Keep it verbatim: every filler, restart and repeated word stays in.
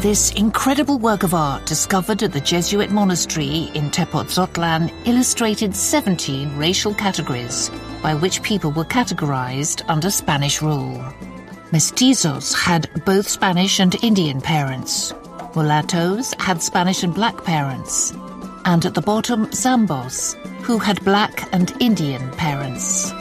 This incredible work of art discovered at the Jesuit monastery in Tepoztlan illustrated seventeen racial categories by which people were categorized under Spanish rule. Mestizos had both Spanish and Indian parents. Mulattoes had Spanish and black parents. And at the bottom, Zambos, who had black and Indian parents.